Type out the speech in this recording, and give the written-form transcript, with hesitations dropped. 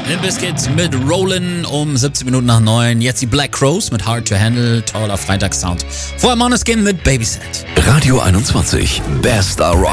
Limp Bizkit mit Rollin' um 17 Minuten nach 9. Jetzt die Black Crowes mit Hard to Handle, toller Freitagssound. Vorher Måneskin mit Babysit. Radio 21, Best Rock.